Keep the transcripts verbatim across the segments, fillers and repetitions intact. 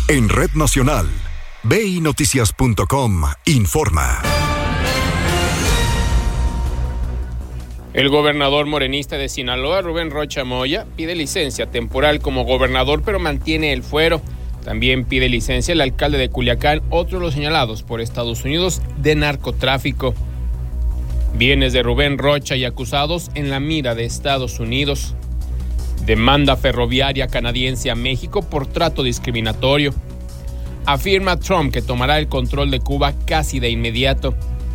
En Red Nacional, B I Noticias punto com informa. El gobernador morenista de Sinaloa, Rubén Rocha Moya, pide licencia temporal como gobernador, pero mantiene el fuero. También pide licencia el alcalde de Culiacán, otro de los señalados por Estados Unidos de narcotráfico. Bienes de Rubén Rocha y acusados en la mira de Estados Unidos. Demanda ferroviaria canadiense a México por trato discriminatorio. Afirma Trump que tomará el control de Cuba casi de inmediato.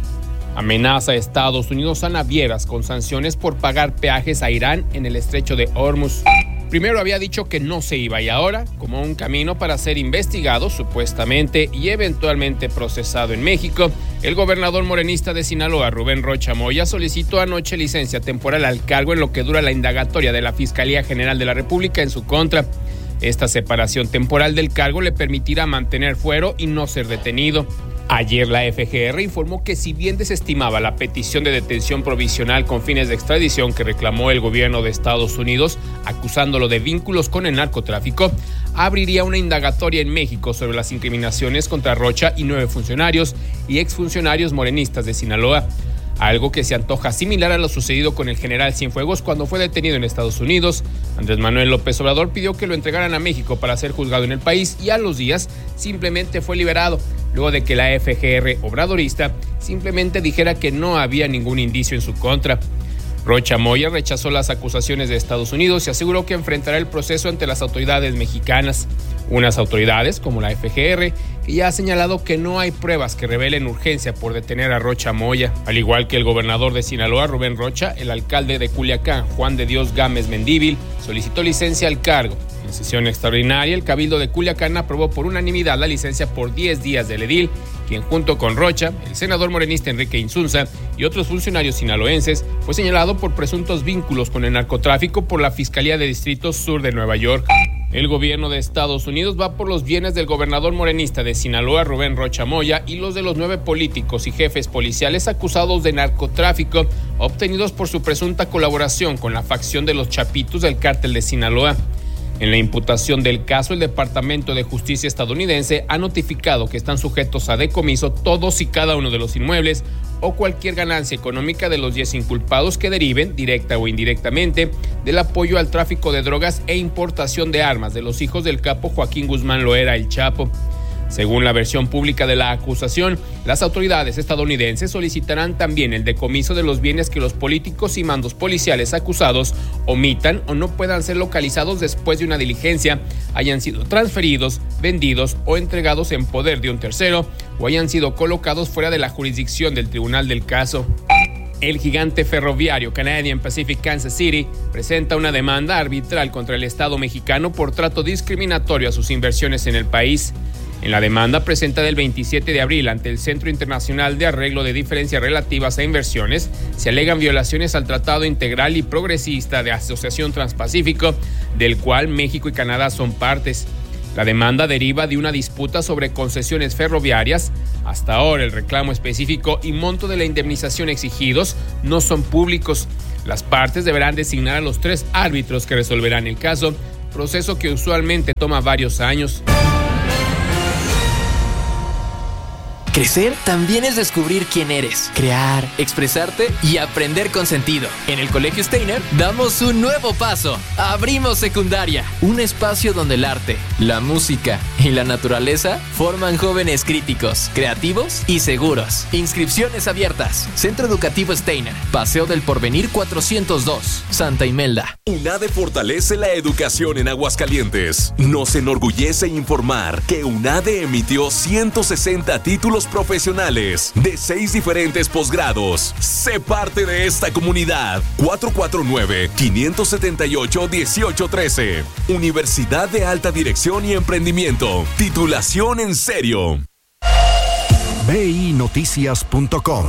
Amenaza a Estados Unidos a navieras con sanciones por pagar peajes a Irán en el estrecho de Hormuz. Primero había dicho que no se iba y ahora, como un camino para ser investigado supuestamente y eventualmente procesado en México, el gobernador morenista de Sinaloa, Rubén Rocha Moya, solicitó anoche licencia temporal al cargo en lo que dura la indagatoria de la Fiscalía General de la República en su contra. Esta separación temporal del cargo le permitirá mantener fuero y no ser detenido. Ayer la F G R informó que si bien desestimaba la petición de detención provisional con fines de extradición que reclamó el gobierno de Estados Unidos, acusándolo de vínculos con el narcotráfico, abriría una indagatoria en México sobre las incriminaciones contra Rocha y nueve funcionarios y exfuncionarios morenistas de Sinaloa. Algo que se antoja similar a lo sucedido con el general Cienfuegos cuando fue detenido en Estados Unidos. Andrés Manuel López Obrador pidió que lo entregaran a México para ser juzgado en el país y a los días simplemente fue liberado, luego de que la F G R obradorista simplemente dijera que no había ningún indicio en su contra. Rocha Moya rechazó las acusaciones de Estados Unidos y aseguró que enfrentará el proceso ante las autoridades mexicanas. Unas autoridades, como la F G R, que ya ha señalado que no hay pruebas que revelen urgencia por detener a Rocha Moya. Al igual que el gobernador de Sinaloa, Rubén Rocha, el alcalde de Culiacán, Juan de Dios Gámez Mendívil, solicitó licencia al cargo. En sesión extraordinaria, el Cabildo de Culiacán aprobó por unanimidad la licencia por diez días del edil, quien junto con Rocha, el senador morenista Enrique Insunza y otros funcionarios sinaloenses, fue señalado por presuntos vínculos con el narcotráfico por la Fiscalía de Distrito Sur de Nueva York. El gobierno de Estados Unidos va por los bienes del gobernador morenista de Sinaloa, Rubén Rocha Moya, y los de los nueve políticos y jefes policiales acusados de narcotráfico, obtenidos por su presunta colaboración con la facción de los Chapitos del cártel de Sinaloa. En la imputación del caso, el Departamento de Justicia estadounidense ha notificado que están sujetos a decomiso todos y cada uno de los inmuebles o cualquier ganancia económica de los diez inculpados que deriven, directa o indirectamente, del apoyo al tráfico de drogas e importación de armas de los hijos del capo Joaquín Guzmán Loera, el Chapo. Según la versión pública de la acusación, las autoridades estadounidenses solicitarán también el decomiso de los bienes que los políticos y mandos policiales acusados omitan o no puedan ser localizados después de una diligencia, hayan sido transferidos, vendidos o entregados en poder de un tercero o hayan sido colocados fuera de la jurisdicción del tribunal del caso. El gigante ferroviario Canadian Pacific Kansas City presenta una demanda arbitral contra el Estado mexicano por trato discriminatorio a sus inversiones en el país. En la demanda presentada el veintisiete de abril ante el Centro Internacional de Arreglo de Diferencias Relativas a Inversiones, se alegan violaciones al Tratado Integral y Progresista de Asociación Transpacífico, del cual México y Canadá son partes. La demanda deriva de una disputa sobre concesiones ferroviarias. Hasta ahora el reclamo específico y monto de la indemnización exigidos no son públicos. Las partes deberán designar a los tres árbitros que resolverán el caso, proceso que usualmente toma varios años. Crecer también es descubrir quién eres, crear, expresarte y aprender con sentido. En el Colegio Steiner damos un nuevo paso. Abrimos secundaria, un espacio donde el arte, la música y la naturaleza forman jóvenes críticos, creativos y seguros. Inscripciones abiertas. Centro Educativo Steiner, Paseo del Porvenir cuatrocientos dos, Santa Imelda. UNADE fortalece la educación en Aguascalientes. Nos enorgullece informar que UNADE emitió ciento sesenta títulos profesionales de seis diferentes posgrados. Sé parte de esta comunidad. cuatro cuatro nueve, cinco siete ocho, uno ocho uno tres. Universidad de Alta Dirección y Emprendimiento. Titulación en serio. B I Noticias punto com.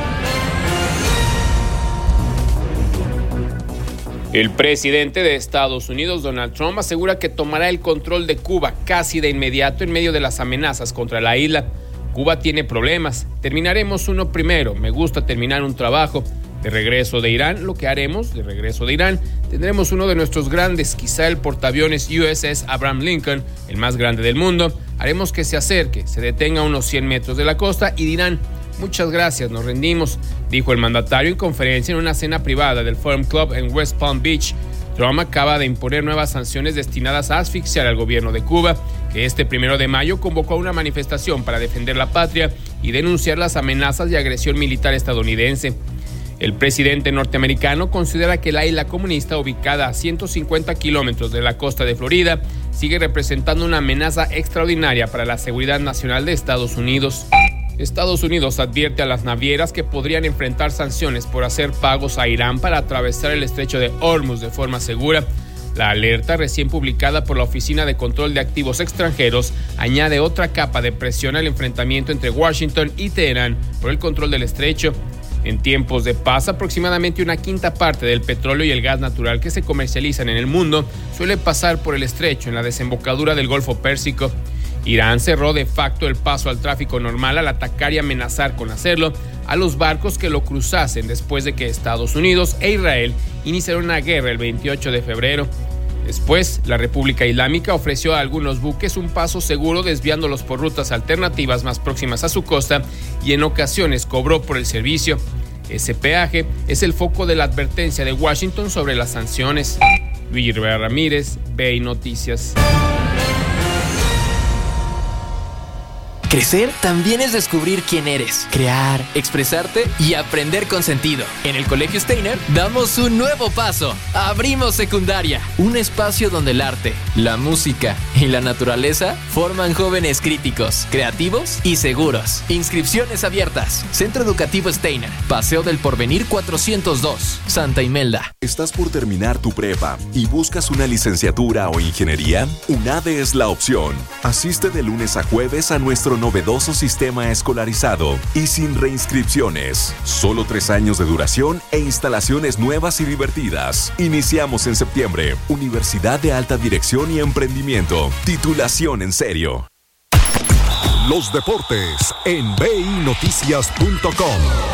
El presidente de Estados Unidos, Donald Trump, asegura que tomará el control de Cuba casi de inmediato en medio de las amenazas contra la isla. Cuba tiene problemas. Terminaremos uno primero. Me gusta terminar un trabajo. De regreso de Irán, lo que haremos, de regreso de Irán, tendremos uno de nuestros grandes, quizá el portaaviones U S S Abraham Lincoln, el más grande del mundo. Haremos que se acerque, se detenga a unos cien metros de la costa y dirán: muchas gracias, nos rendimos, dijo el mandatario en conferencia en una cena privada del Forum Club en West Palm Beach. Trump acaba de imponer nuevas sanciones destinadas a asfixiar al gobierno de Cuba, que este primero de mayo convocó a una manifestación para defender la patria y denunciar las amenazas y agresión militar estadounidense. El presidente norteamericano considera que la isla comunista, ubicada a ciento cincuenta kilómetros de la costa de Florida, sigue representando una amenaza extraordinaria para la seguridad nacional de Estados Unidos. Estados Unidos advierte a las navieras que podrían enfrentar sanciones por hacer pagos a Irán para atravesar el estrecho de Hormuz de forma segura. La alerta, recién publicada por la Oficina de Control de Activos Extranjeros, añade otra capa de presión al enfrentamiento entre Washington y Teherán por el control del estrecho. En tiempos de paz, aproximadamente una quinta parte del petróleo y el gas natural que se comercializan en el mundo suele pasar por el estrecho en la desembocadura del Golfo Pérsico. Irán cerró de facto el paso al tráfico normal al atacar y amenazar con hacerlo a los barcos que lo cruzasen después de que Estados Unidos e Israel iniciaron una guerra el veintiocho de febrero. Después, la República Islámica ofreció a algunos buques un paso seguro desviándolos por rutas alternativas más próximas a su costa y en ocasiones cobró por el servicio. Ese peaje es el foco de la advertencia de Washington sobre las sanciones. Luis Rivera Ramírez, B I Noticias. Crecer también es descubrir quién eres, crear, expresarte y aprender con sentido. En el Colegio Steiner damos un nuevo paso. Abrimos secundaria, un espacio donde el arte, la música y la naturaleza forman jóvenes críticos, creativos y seguros. Inscripciones abiertas. Centro Educativo Steiner, Paseo del Porvenir cuatrocientos dos, Santa Imelda. ¿Estás por terminar tu prepa y buscas una licenciatura o ingeniería? UNADE es la opción. Asiste de lunes a jueves a nuestro novedoso sistema escolarizado y sin reinscripciones. Solo tres años de duración e instalaciones nuevas y divertidas. Iniciamos en septiembre. Universidad de Alta Dirección y Emprendimiento. Titulación en serio. Los deportes en B I Noticias punto com.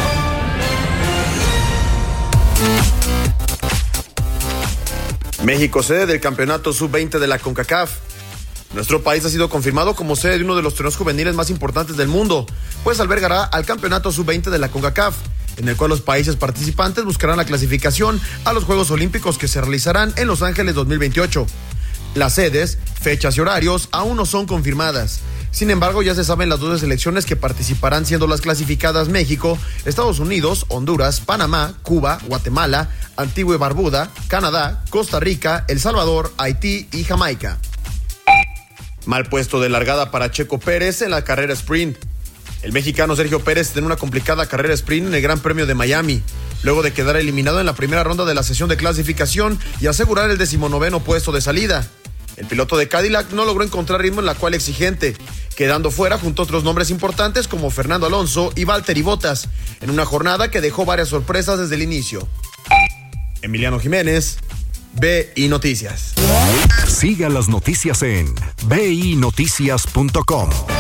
México, sede del campeonato sub veinte de la CONCACAF. Nuestro país ha sido confirmado como sede de uno de los torneos juveniles más importantes del mundo, pues albergará al campeonato sub veinte de la CONCACAF, en el cual los países participantes buscarán la clasificación a los Juegos Olímpicos que se realizarán en Los Ángeles dos mil veintiocho. Las sedes, fechas y horarios aún no son confirmadas. Sin embargo, ya se saben las doce selecciones que participarán, siendo las clasificadas México, Estados Unidos, Honduras, Panamá, Cuba, Guatemala, Antigua y Barbuda, Canadá, Costa Rica, El Salvador, Haití y Jamaica. Mal puesto de largada para Checo Pérez en la carrera sprint. El mexicano Sergio Pérez tiene una complicada carrera sprint en el Gran Premio de Miami, luego de quedar eliminado en la primera ronda de la sesión de clasificación y asegurar el decimonoveno puesto de salida. El piloto de Cadillac no logró encontrar ritmo en la cual exigente, quedando fuera junto a otros nombres importantes como Fernando Alonso y Valtteri Bottas, en una jornada que dejó varias sorpresas desde el inicio. Emiliano Jiménez, B I Noticias. Siga las noticias en B I Noticias punto com.